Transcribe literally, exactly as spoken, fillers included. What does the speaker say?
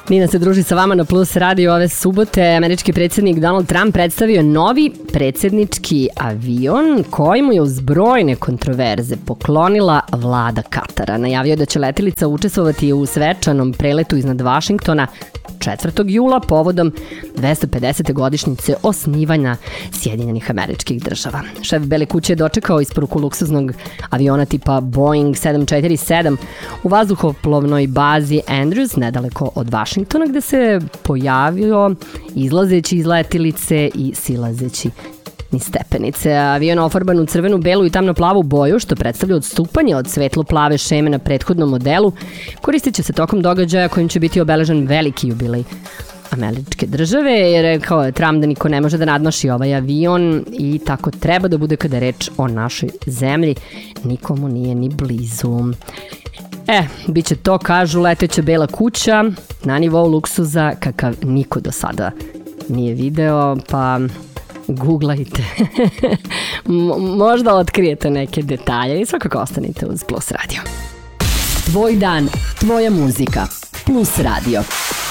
Nina se druži sa vama na Plus Radio. Ove subote američki predsjednik Donald Trump predstavio novi predsjednički avion koji mu je uz brojne kontroverze poklonila vlada Katara. Najavio da će letilica učestvovati u svečanom preletu iznad Vašingtona četvrtog jula povodom dvesta pedesete godišnjice osnivanja Sjedinjenih Američkih Država. Šef Bele kuće je dočekao isporuku luksuznog aviona tipa Boeing sedam četiri sedam u vazduhoplovnoj bazi Andrews nedaleko od Vašingtona, gde se pojavio izlazeći iz letilice i silazeći niz stepenice. Avion ofarban u crvenu, belu i tamno-plavu boju, što predstavlja odstupanje od svetlo-plave šeme na prethodnom modelu, koristit će se tokom događaja kojim će biti obeležen veliki jubilej Američke države, jer rekao je Trump da niko ne može da nadmaši ovaj avion i tako treba da bude kada je reč o našoj zemlji. Nikomu nije ni blizu. E, bit će to, kažu, leteća Bela kuća na nivou luksuza kakav niko do sada nije video, pa googlajte. Možda otkrijete neke detalje i svakako ostanite uz Plus Radio. Tvoj dan, tvoja muzika. Plus Radio.